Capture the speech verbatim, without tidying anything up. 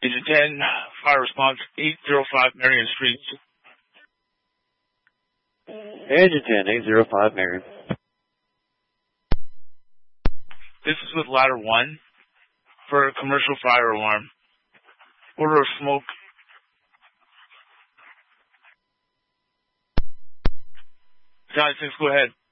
Agent ten, fire response eight oh five Marion Street. Agent ten, eight oh five Marion. This is with ladder one for a commercial fire alarm. Order of smoke. Sky six, go ahead.